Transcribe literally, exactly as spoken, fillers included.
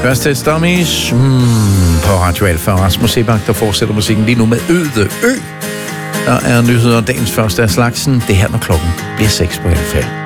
Første Dummies mm, på Radio Alfa. Rasmus Sebak, der fortsætter musikken lige nu med Øde Ø. Der er nyheder dagens første af slagsen. Det her, når klokken bliver seks på Alfa.